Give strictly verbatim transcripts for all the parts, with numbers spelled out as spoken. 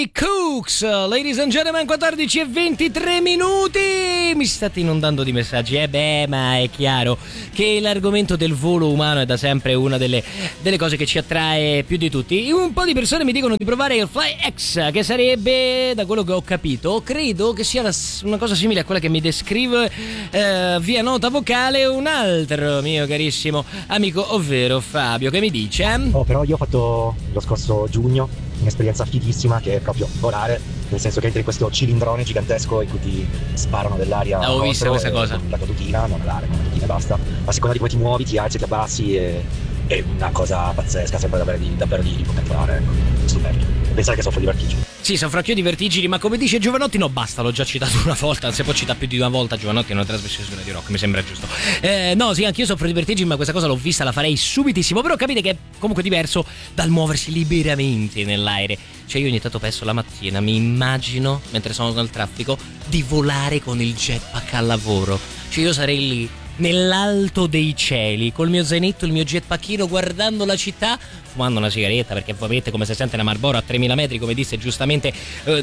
Charlie Cooks, ladies and gentlemen, quattordici e ventitré minuti. Mi state inondando di messaggi, eh beh, ma è chiaro che l'argomento del volo umano è da sempre una delle, delle cose che ci attrae più di tutti. Un po' di persone mi dicono di provare il FlyX, che sarebbe, da quello che ho capito, credo che sia una cosa simile a quella che mi descrive eh, via nota vocale un altro mio carissimo amico, ovvero Fabio, che mi dice: Oh, però io ho fatto lo scorso giugno un'esperienza fighissima, che è proprio volare, nel senso che entri in questo cilindrone gigantesco in cui ti sparano dell'aria. Ho visto questa cosa. La tua tutina, non l'area, ma la tutina e basta. A seconda di come ti muovi, ti alzi, ti abbassi, e è una cosa pazzesca, sembra davvero di, davvero di, di poter volare, ecco. Stupendo. Pensare che soffro di vertigini. Sì, soffro anch'io di vertigini, ma come dice Giovanotti, no, basta, l'ho già citato una volta, non si può citare più di una volta Giovanotti in una trasmissione di rock, mi sembra giusto. Eh, no, sì, anch'io soffro di vertigini, ma questa cosa l'ho vista, la farei subitissimo, però capite che è comunque diverso dal muoversi liberamente nell'aereo. Cioè io ogni tanto penso la mattina, mi immagino, mentre sono nel traffico, di volare con il jetpack al lavoro. Cioè io sarei lì, nell'alto dei cieli, col mio zainetto, il mio jetpackino, guardando la città, fumando una sigaretta, perché ovviamente come si sente una Marlboro a tremila metri, come disse giustamente eh,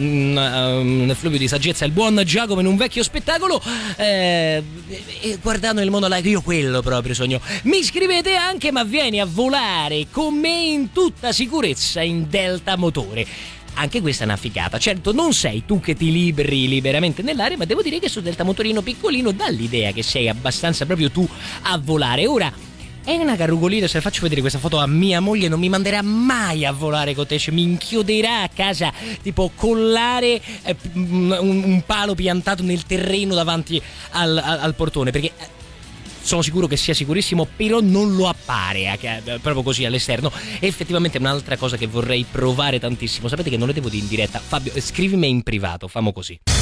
nel fluvio di saggezza il buon Giacomo in un vecchio spettacolo, eh, e guardando il mondo là, io quello proprio sogno. Mi scrivete anche: ma vieni a volare con me in tutta sicurezza in delta motore. Anche questa è una figata. Certo, non sei tu che ti liberi liberamente nell'aria, ma devo dire che su delta motorino piccolino dà l'idea che sei abbastanza proprio tu a volare. Ora, è una carrugolina, se faccio vedere questa foto a mia moglie non mi manderà mai a volare con te, cioè mi inchioderà a casa, tipo collare eh, un, un palo piantato nel terreno davanti al, al, al portone, perché sono sicuro che sia sicurissimo, però non lo appare eh, proprio così all'esterno. E effettivamente è un'altra cosa che vorrei provare tantissimo. Sapete che non le devo dire in diretta. Fabio, scrivimi in privato, famo così.